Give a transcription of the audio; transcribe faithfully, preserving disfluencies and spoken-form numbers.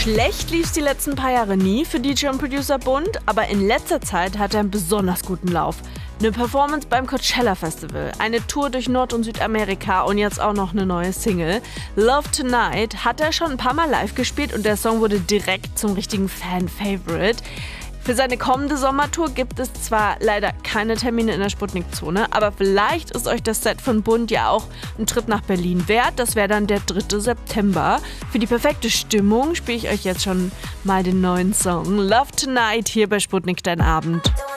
Schlecht lief's die letzten paar Jahre nie für D J und Producer Bund, aber in letzter Zeit hat er einen besonders guten Lauf. Eine Performance beim Coachella Festival, eine Tour durch Nord- und Südamerika und jetzt auch noch eine neue Single. Love Tonight hat er schon ein paar Mal live gespielt und der Song wurde direkt zum richtigen Fan-Favorite. Für seine kommende Sommertour gibt es zwar leider keine Termine in der Sputnik-Zone, aber vielleicht ist euch das Set von Bund ja auch ein Trip nach Berlin wert. Das wäre dann der dritte September. Für die perfekte Stimmung spiele ich euch jetzt schon mal den neuen Song Love Tonight hier bei Sputnik Dein Abend.